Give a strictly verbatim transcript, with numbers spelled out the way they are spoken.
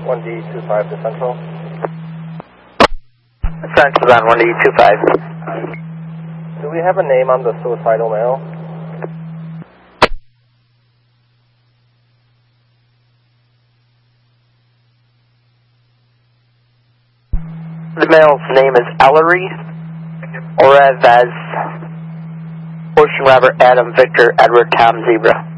one D two five to Central. Central on one D two five. Do we have a name on the suicidal male? The male's name is Ellery Orevez. Ocean Robert Adam Victor Edward Tom Zebra.